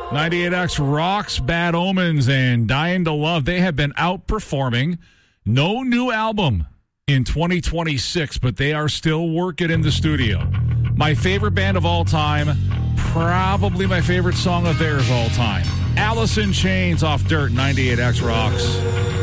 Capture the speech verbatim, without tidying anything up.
ninety-eight X rocks Bad Omens and Dying to Love. They have been outperforming. No new album in twenty twenty-six, but they are still working in the studio. My favorite band of all time, probably my favorite song of theirs all time. Alice in Chains off Dirt, ninety-eight X rocks.